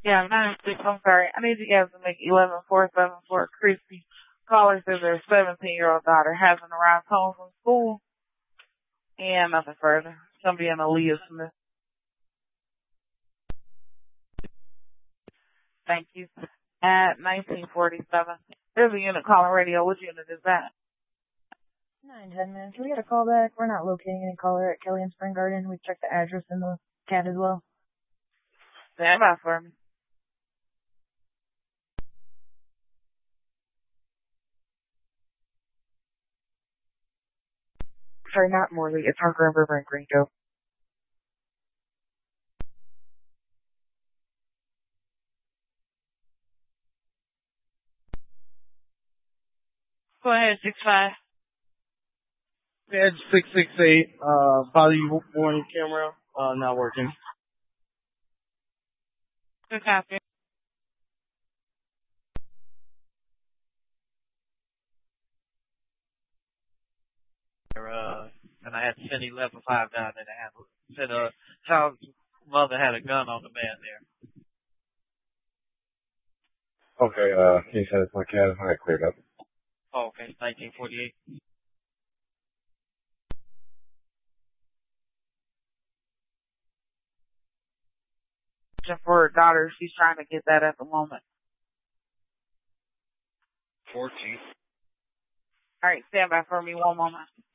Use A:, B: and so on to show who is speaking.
A: Yeah, 9-6, I'm sorry. I need you guys to make 11474 Christy. Caller says their 17-year-old daughter hasn't arrived home from school. And nothing further. It's going to be an Aaliyah Smith. Thank you. At 1947. There's a unit calling radio. What unit is that?
B: 910, man. Can we get a call back? We're not locating any caller at Kelly and Spring Garden. We've checked the address in the cat as well.
A: Stand by for me.
C: Sorry, not Morley. It's Harker and River and Greenville.
A: Go ahead, 65.
D: Edge 668, body warning camera, not working.
A: Good copy.
E: And I had to send 11-5 down there to handle it. Said child's mother had a gun on the man there.
F: Okay, can you send it to my cat? I cleared up.
E: Oh, okay, 1948.
A: For her daughter, she's trying to get that at the moment.
E: 14.
A: All right, stand by for me one moment.